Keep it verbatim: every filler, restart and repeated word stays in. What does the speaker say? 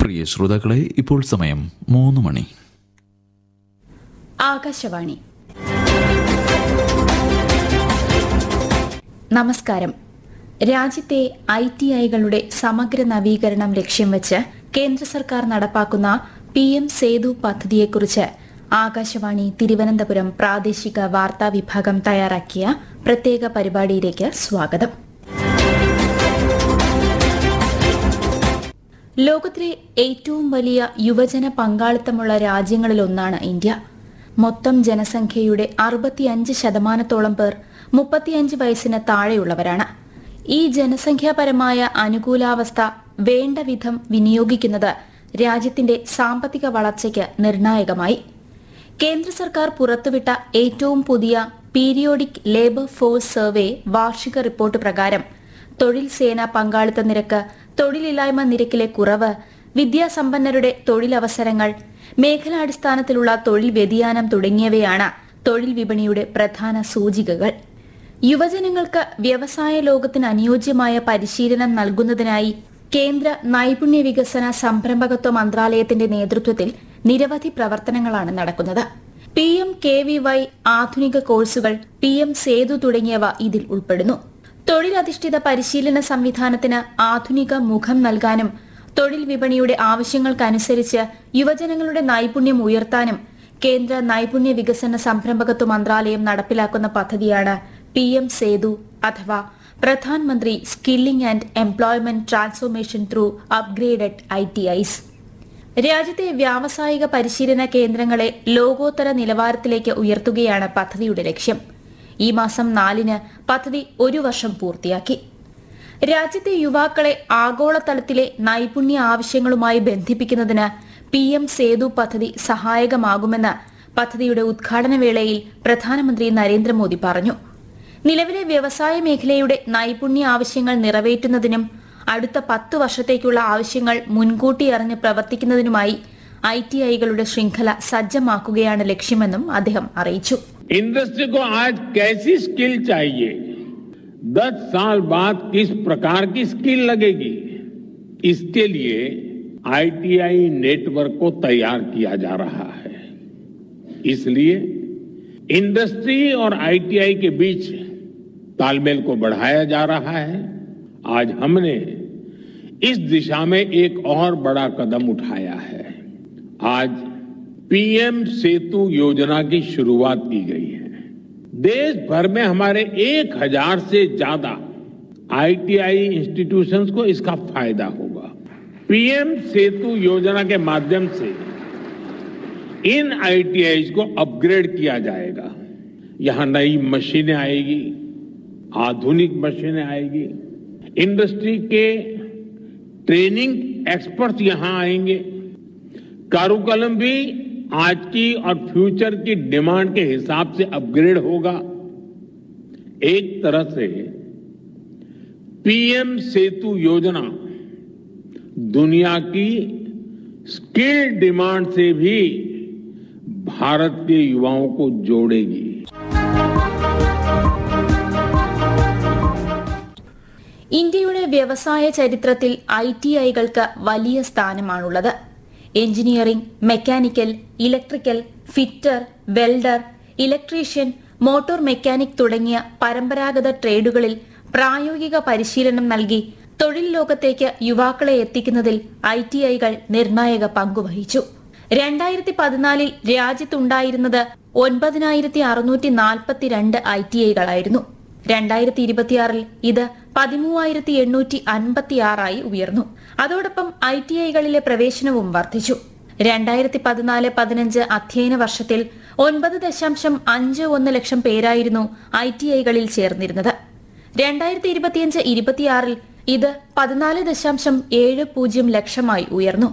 പ്രിയ ശ്രോതാക്കളെ, ഇപ്പോൾ സമയം മൂന്ന് മണി. ആകാശവാണി. നമസ്കാരം. രാജ്യത്തെ ഐ ടി ഐകളുടെ സമഗ്ര നവീകരണം ലക്ഷ്യം വെച്ച് കേന്ദ്ര സർക്കാർ നടപ്പാക്കുന്ന പി എം സേതു പദ്ധതിയെക്കുറിച്ച് ആകാശവാണി തിരുവനന്തപുരം പ്രാദേശിക വാർത്താ വിഭാഗം തയ്യാറാക്കിയ പ്രത്യേക പരിപാടിയിലേക്ക് സ്വാഗതം. ലോകത്തിലെ ഏറ്റവും വലിയ യുവജന പങ്കാളിത്തമുള്ള രാജ്യങ്ങളിലൊന്നാണ് ഇന്ത്യ. മൊത്തം ജനസംഖ്യയുടെ അറുപത്തിയഞ്ച് ശതമാനത്തോളം പേർ മുപ്പത്തിയഞ്ച് വയസ്സിന് താഴെയുള്ളവരാണ്. ഈ ജനസംഖ്യാപരമായ അനുകൂലാവസ്ഥ വേണ്ട വിധം വിനിയോഗിക്കുന്നത് രാജ്യത്തിന്റെ സാമ്പത്തിക വളർച്ചയ്ക്ക് നിർണായകമായി. കേന്ദ്ര സർക്കാർ പുറത്തുവിട്ട ഏറ്റവും പുതിയ പീരിയോഡിക് ലേബർ ഫോഴ്സ് സർവേ വാർഷിക റിപ്പോർട്ട് പ്രകാരം തൊഴിൽ സേനാ പങ്കാളിത്ത നിരക്ക്, തൊഴിലില്ലായ്മ നിരക്കിലെ കുറവ്, വിദ്യാസമ്പന്നരുടെ തൊഴിലവസരങ്ങൾ, മേഖലാടിസ്ഥാനത്തിലുള്ള തൊഴിൽ വ്യതിയാനം തുടങ്ങിയവയാണ് തൊഴിൽ വിപണിയുടെ പ്രധാന സൂചികകൾ. യുവജനങ്ങൾക്ക് വ്യവസായ ലോകത്തിന് അനുയോജ്യമായ പരിശീലനം നൽകുന്നതിനായി കേന്ദ്ര നൈപുണ്യ വികസന സംരംഭകത്വ മന്ത്രാലയത്തിന്റെ നേതൃത്വത്തിൽ നിരവധി പ്രവർത്തനങ്ങളാണ് നടക്കുന്നത്. P M K V Y ആധുനിക കോഴ്സുകൾ, പി എം സേതു തുടങ്ങിയവ ഇതിൽ ഉൾപ്പെടുന്നു. തൊഴിലധിഷ്ഠിത പരിശീലന സംവിധാനത്തിന് ആധുനിക മുഖം നൽകാനും തൊഴിൽ വിപണിയുടെ ആവശ്യങ്ങൾക്കനുസരിച്ച് യുവജനങ്ങളുടെ നൈപുണ്യം ഉയർത്താനും കേന്ദ്ര നൈപുണ്യ വികസന സംരംഭകത്വ മന്ത്രാലയം നടപ്പിലാക്കുന്ന പദ്ധതിയാണ് പി എം സേതു അഥവാ Pradhan Mantri skilling and employment transformation through upgraded I T ice. രാജ്യത്തെ വ്യാവസായിക പരിശീലന കേന്ദ്രങ്ങളെ ലോകോത്തര നിലവാരത്തിലേക്ക് ഉയർത്തുകയാണ് പദ്ധതിയുടെ ലക്ഷ്യം. ഈ മാസം നാലിന് പദ്ധതി ഒരു വർഷം പൂർത്തിയാക്കി. രാജ്യത്തെ യുവാക്കളെ ആഗോളതലത്തിലെ നൈപുണ്യ ആവശ്യങ്ങളുമായി ബന്ധിപ്പിക്കുന്നതിന് പി എം സേതു പദ്ധതി സഹായകമാകുമെന്ന് പദ്ധതിയുടെ ഉദ്ഘാടന വേളയിൽ പ്രധാനമന്ത്രി നരേന്ദ്രമോദി പറഞ്ഞു. നിലവിലെ വ്യവസായ മേഖലയുടെ നൈപുണ്യ ആവശ്യങ്ങൾ നിറവേറ്റുന്നതിനും അടുത്ത പത്ത് വർഷത്തേക്കുള്ള ആവശ്യങ്ങൾ മുൻകൂട്ടി അറിഞ്ഞ് പ്രവർത്തിക്കുന്നതിനുമായി ഐ ടി ഐകളുടെ ശൃംഖല സജ്ജമാക്കുകയാണ് ലക്ഷ്യമെന്നും അദ്ദേഹം അറിയിച്ചു. इंडस्ट्री को आज कैसी स्किल चाहिए, दस साल बाद किस प्रकार की स्किल लगेगी, इसके लिए आई टी आई नेटवर्क को तैयार किया जा रहा है. इसलिए इंडस्ट्री और आई टी आई के बीच तालमेल को बढ़ाया जा रहा है. आज हमने इस दिशा में एक और बड़ा कदम उठाया है. आज पी एम सेतु योजना की शुरुआत की गई है. देश भर में हमारे एक हजार से ज्यादा आई टी आई इंस्टीट्यूशंस को इसका फायदा होगा. पी एम सेतु योजना के माध्यम से इन आई टी आईज को अपग्रेड किया जाएगा. यहां नई मशीनें आएगी, आधुनिक मशीनें आएगी, इंडस्ट्री के ट्रेनिंग एक्सपर्ट्स यहां आएंगे. कारुकलम भी आज की और फ्यूचर की डिमांड के हिसाब से अपग्रेड होगा. एक तरह से पीएम सेतु योजना दुनिया की स्किल डिमांड से भी भारत के युवाओं को जोड़ेगी. ഇന്ത്യയുടെ വ്യവസായ ചരിത്രത്തിൽ ഐ ടി ഐകൾക്ക് വലിയ സ്ഥാനമാണുള്ളത്. Engineering, mechanical, electrical, fitter, welder, electrician, motor mechanic തുടങ്ങിയ പരമ്പരാഗത ട്രേഡുകളിൽ പ്രായോഗിക പരിശീലനം നൽകി തൊഴിൽ ലോകത്തേക്ക് യുവാക്കളെ എത്തിക്കുന്നതിൽ ഐ ടി ഐകൾ നിർണായക പങ്കുവഹിച്ചു. രണ്ടായിരത്തി പതിനാലിൽ രാജ്യത്തുണ്ടായിരുന്നത് ഒൻപതിനായിരത്തി അറുന്നൂറ്റി നാൽപ്പത്തിരണ്ട് ഐ ടി ഐകളായിരുന്നു. രണ്ടായിരത്തി ഇരുപത്തിയാറിൽ ഇത് പതിമൂവായിരത്തി എണ്ണൂറ്റി അൻപത്തിയാറായി ഉയർന്നു. അതോടൊപ്പം ഐ ടി ഐകളിലെ പ്രവേശനവും വർദ്ധിച്ചു. രണ്ടായിരത്തി പതിനാല് പതിനഞ്ച് അധ്യയന വർഷത്തിൽ ഒൻപത് ദശാംശം അഞ്ച് ഒന്ന് ലക്ഷം പേരായിരുന്നു ഐ ടി ഐകളിൽ ചേർന്നിരുന്നത്. രണ്ടായിരത്തി ഇരുപത്തിയഞ്ച് ഇരുപത്തിയാറിൽ ഇത് പതിനാല് ദശാംശം ഏഴ് പൂജ്യം ലക്ഷമായി ഉയർന്നു.